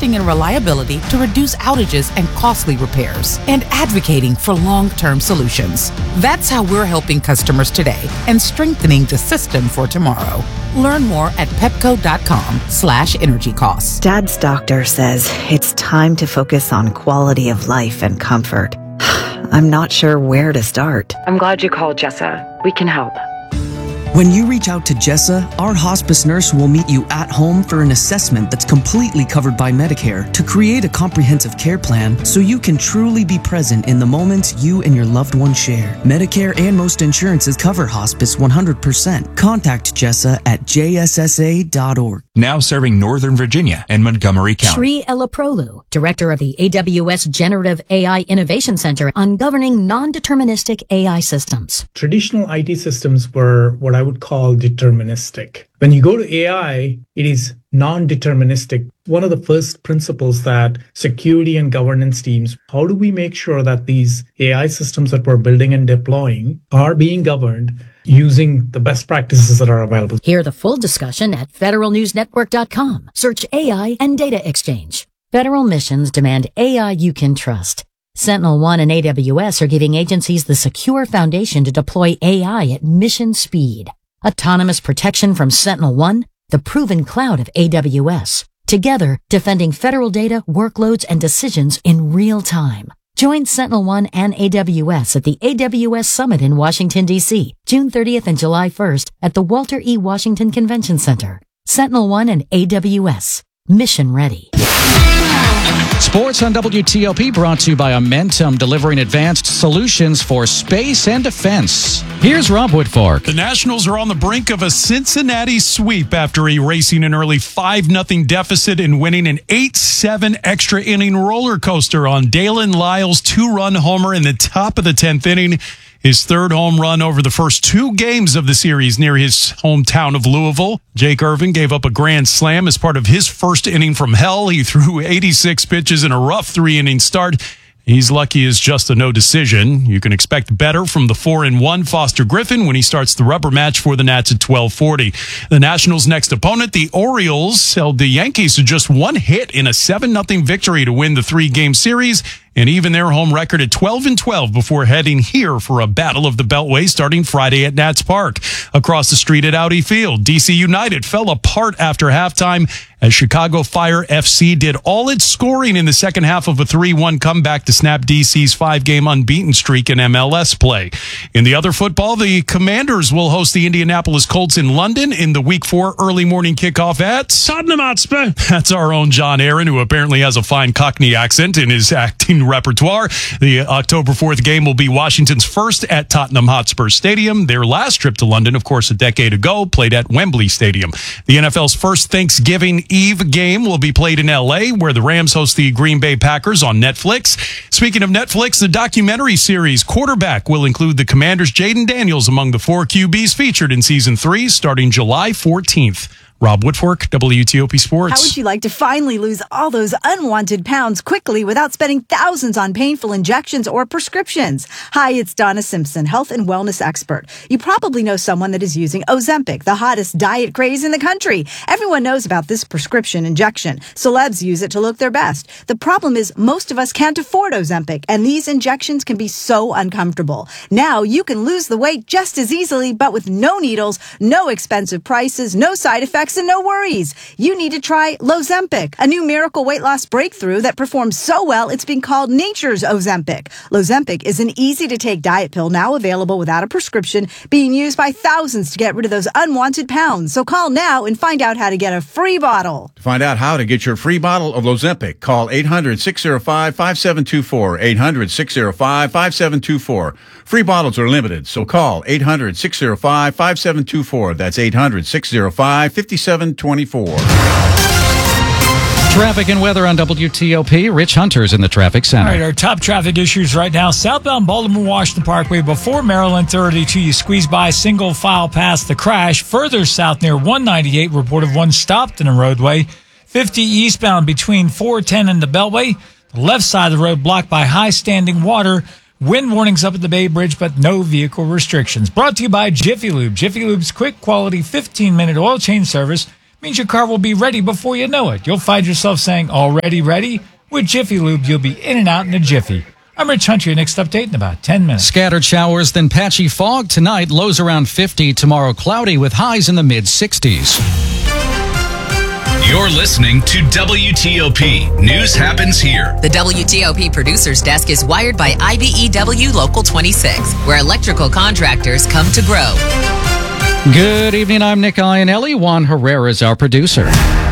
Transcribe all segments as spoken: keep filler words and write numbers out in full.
investing in reliability to reduce outages and costly repairs, and advocating for long-term solutions. That's how we're helping customers today and strengthening the system for tomorrow. Learn more at pepco.com slash energy costs. Dad's doctor says it's time to focus on quality of life and comfort. I'm not sure where to start. I'm glad you called, Jessa. We can help. When you reach out to Jessa, our hospice nurse will meet you at home for an assessment that's completely covered by Medicare to create a comprehensive care plan so you can truly be present in the moments you and your loved one share. Medicare and most insurances cover hospice one hundred percent. Contact Jessa at j s s a dot org. Now serving Northern Virginia and Montgomery County. Sri Elaprolu, director of the A W S Generative A I Innovation Center on governing non-deterministic A I systems. Traditional I T systems were what I would call deterministic. When you go to A I, it is non-deterministic. One of the first principles that security and governance teams, how do we make sure that these A I systems that we're building and deploying are being governed using the best practices that are available? Hear the full discussion at federal news network dot com. Search A I and data exchange. Federal missions demand A I you can trust. Sentinel One and A W S are giving agencies the secure foundation to deploy A I at mission speed. Autonomous protection from Sentinel One, the proven cloud of A W S. Together, defending federal data, workloads, and decisions in real time. Join Sentinel One and A W S at the A W S Summit in Washington, D C, June thirtieth and July first at the Walter E. Washington Convention Center. Sentinel One and A W S. Mission ready. Sports on W T O P brought to you by Amentum, delivering advanced solutions for space and defense. Here's Rob Woodfork. The Nationals are on the brink of a Cincinnati sweep after erasing an early five nothing deficit and winning an eight seven extra inning roller coaster on Dalen Lyle's two-run homer in the top of the tenth inning. His third home run over the first two games of the series near his hometown of Louisville. Jake Irvin gave up a grand slam as part of his first inning from hell. He threw eighty-six pitches in a rough three-inning start. He's lucky as just a no decision. You can expect better from the four and one Foster Griffin when he starts the rubber match for the Nats at twelve forty. The Nationals' next opponent, the Orioles, held the Yankees to just one hit in a seven nothing victory to win the three-game series and even their home record at twelve and twelve before heading here for a battle of the Beltway starting Friday at Nats Park. Across the street at Audi Field, D C United fell apart after halftime as Chicago Fire F C did all its scoring in the second half of a three one comeback to snap D C's five-game unbeaten streak in M L S play. In the other football, the Commanders will host the Indianapolis Colts in London in the Week four early morning kickoff at Tottenham Hotspur. That's our own John Aaron, who apparently has a fine Cockney accent in his acting repertoire. The October fourth game will be Washington's first at Tottenham Hotspur Stadium. Their last trip to London, of course, a decade ago, played at Wembley Stadium. The N F L's first Thanksgiving Eve game will be played in L A, where the Rams host the Green Bay Packers on Netflix. Speaking of Netflix, the documentary series Quarterback will include the Commanders' Jaden Daniels among the four Q Bs featured in season three, starting July fourteenth. Rob Woodfork, W T O P Sports. How would you like to finally lose all those unwanted pounds quickly without spending thousands on painful injections or prescriptions? Hi, it's Donna Simpson, health and wellness expert. You probably know someone that is using Ozempic, the hottest diet craze in the country. Everyone knows about this prescription injection. Celebs use it to look their best. The problem is most of us can't afford Ozempic, and these injections can be so uncomfortable. Now you can lose the weight just as easily, but with no needles, no expensive prices, no side effects, and no worries. You need to try Lozempic, a new miracle weight loss breakthrough that performs so well it's been called nature's Ozempic. Lozempic is an easy-to-take diet pill now available without a prescription, being used by thousands to get rid of those unwanted pounds. So call now and find out how to get a free bottle. To find out how to get your free bottle of Lozempic, call eight hundred, six oh five, five seven two four, eight hundred, six oh five, five seven two four. Free bottles are limited, so call eight hundred, six oh five, five seven two four. That's eight hundred, six oh five, five seven two four. Traffic and weather on W T O P. Rich Hunter's in the traffic center. All right, our top traffic issues right now. Southbound Baltimore-Washington Parkway before Maryland thirty-two. You squeeze by single file past the crash. Further south near one ninety-eight, report of one stopped in a roadway. fifty eastbound between four ten and the Beltway. The left side of the road blocked by high standing water. Wind warnings up at the Bay Bridge, but no vehicle restrictions. Brought to you by Jiffy Lube. Jiffy Lube's quick, quality, fifteen minute oil change service means your car will be ready before you know it. You'll find yourself saying, already ready? With Jiffy Lube, you'll be in and out in a jiffy. I'm Rich Hunter, your next update in about ten minutes. Scattered showers, then patchy fog tonight. Lows around fifty. Tomorrow cloudy with highs in the mid-sixties. You're listening to W T O P. News happens here. The W T O P producer's desk is wired by I B E W Local twenty-six, where electrical contractors come to grow. Good evening. I'm Nick Iannelli. Juan Herrera is our producer.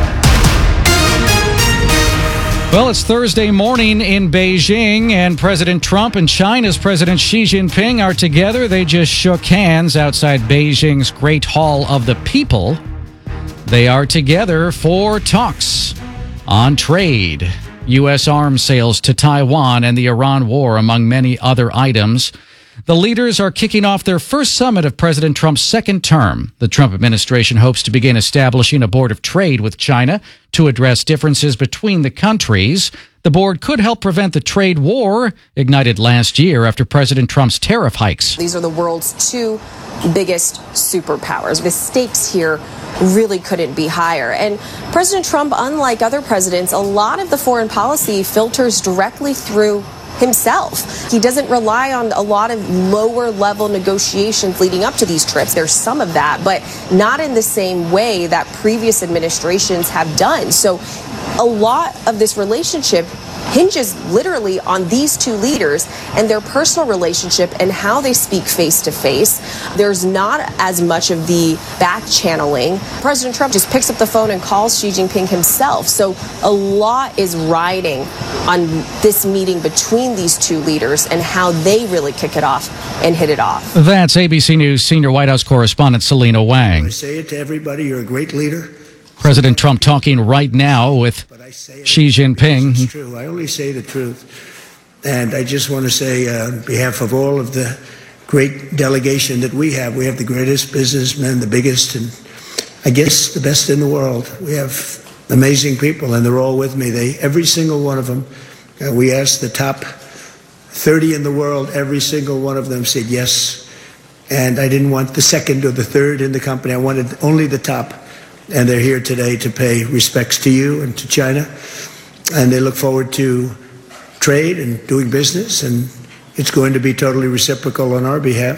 Well, it's Thursday morning in Beijing, and President Trump and China's President Xi Jinping are together. They just shook hands outside Beijing's Great Hall of the People. They are together for talks on trade, U S arms sales to Taiwan, and the Iran war, among many other items. The leaders are kicking off their first summit of President Trump's second term. The Trump administration hopes to begin establishing a board of trade with China to address differences between the countries. The board could help prevent the trade war ignited last year after President Trump's tariff hikes. These are the world's two biggest superpowers. The stakes here really couldn't be higher. And President Trump, unlike other presidents, a lot of the foreign policy filters directly through himself. He doesn't rely on a lot of lower level negotiations leading up to these trips. There's some of that, but not in the same way that previous administrations have done. So a lot of this relationship hinges literally on these two leaders and their personal relationship and how they speak face to face. There's not as much of the back channeling. President Trump just picks up the phone and calls Xi Jinping himself. So a lot is riding on this meeting between these two leaders and how they really kick it off and hit it off. That's A B C News senior White House correspondent Selena Wang. I say it to everybody, you're a great leader. President Trump talking right now with Xi Jinping. It's true. I only say the truth. And I just want to say uh, on behalf of all of the great delegation that we have, we have the greatest businessmen, the biggest, and I guess the best in the world. We have amazing people, and they're all with me. They, every single one of them, uh, we asked the top thirty in the world, every single one of them said yes. And I didn't want the second or the third in the company. I wanted only the top. And they're here today to pay respects to you and to China. And they look forward to trade and doing business. And it's going to be totally reciprocal on our behalf.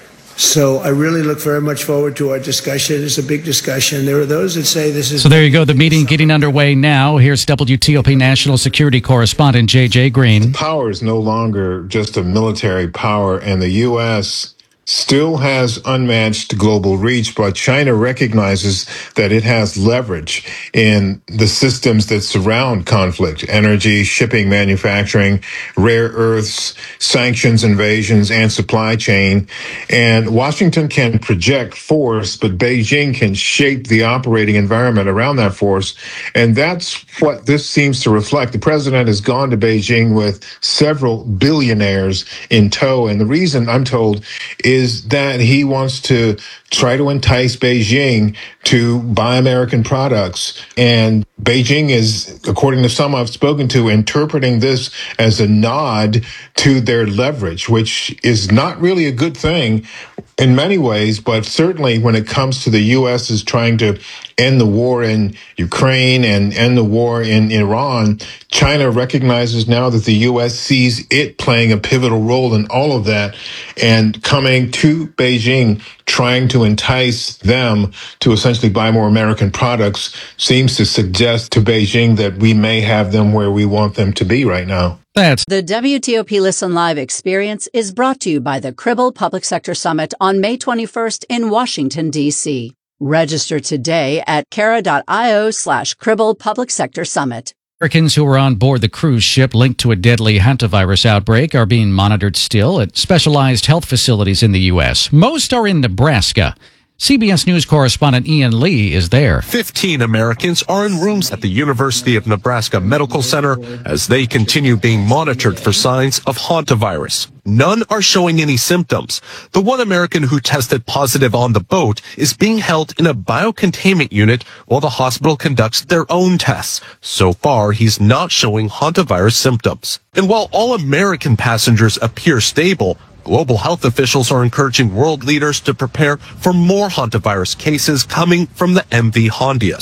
So I really look very much forward to our discussion. It's a big discussion. There are those that say this is... So there you go. The meeting getting underway now. Here's W T O P National Security Correspondent J J Green. Power is no longer just a military power, and the U S still has unmatched global reach, but China recognizes that it has leverage in the systems that surround conflict: energy, shipping, manufacturing, rare earths, sanctions, invasions, and supply chain. And Washington can project force, but Beijing can shape the operating environment around that force. And that's what this seems to reflect. The president has gone to Beijing with several billionaires in tow. And the reason, I'm told, is is that he wants to try to entice Beijing to buy American products. And Beijing is, according to some I've spoken to, interpreting this as a nod to their leverage, which is not really a good thing in many ways, but certainly when it comes to the U S is trying to end the war in Ukraine and end the war in Iran, China recognizes now that the U S sees it playing a pivotal role in all of that, and coming to Beijing, trying to entice them to essentially buy more American products seems to suggest to Beijing that we may have them where we want them to be right now. That's the W T O P Listen Live experience is brought to you by the Cribble Public Sector Summit on May twenty-first in Washington, D C Register today at cara.io slash Cribble Public Sector Summit. Americans who were on board the cruise ship linked to a deadly hantavirus outbreak are being monitored still at specialized health facilities in the U S. Most are in Nebraska. C B S News correspondent Ian Lee is there. Fifteen Americans are in rooms at the University of Nebraska Medical Center as they continue being monitored for signs of hantavirus. None are showing any symptoms. The one American who tested positive on the boat is being held in a biocontainment unit while the hospital conducts their own tests. So far, he's not showing hantavirus symptoms. And while all American passengers appear stable, global health officials are encouraging world leaders to prepare for more hantavirus cases coming from the M V Hondius.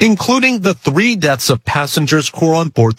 including the three deaths of passengers who were on board